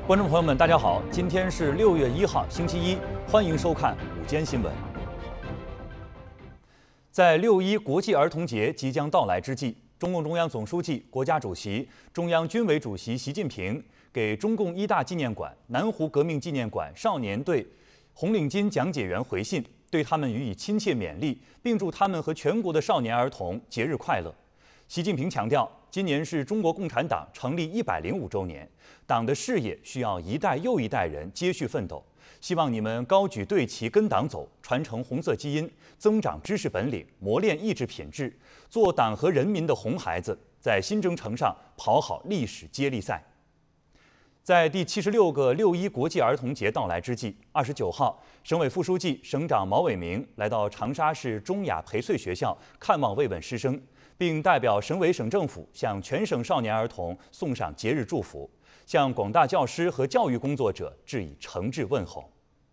观众朋友们，大家好，今天是6月1号，星期一，欢迎收看午间新闻。在6·1国际儿童节即将到来之际，中共中央总书记、国家主席、中央军委主席习近平给中共一大纪念馆、南湖革命纪念馆少年队红领巾讲解员回信，对他们予以亲切勉励，并祝他们和全国的少年儿童节日快乐。习近平强调，今年是中国共产党成立105周年，党的事业需要一代又一代人接续奋斗。希望你们高举队旗跟党走，传承红色基因，增长知识本领，磨练意志品质，做党和人民的红孩子，在新征程上跑好历史接力赛。在第76个6·1国际儿童节到来之际，29号，省委副书记、省长毛伟明来到长沙市中雅培萃学校看望慰问师生，并代表省委省政府向全省少年儿童送上节日祝福，向广大教师和教育工作者致以诚挚问候。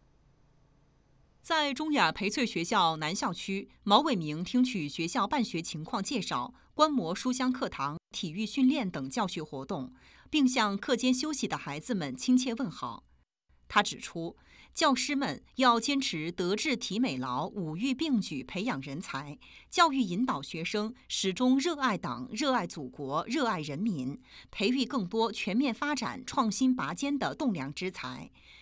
在中雅培萃学校南校区，毛伟明听取学校办学情况介绍，观摩书香课堂、体育训练等教学活动，并向课间休息的孩子们亲切问好。他指出，教师们要坚持德智体美劳五育并举培养人才，教育引导学生始终热爱党、热爱祖国、热爱人民，培育更多全面发展、创新拔尖的栋梁之才。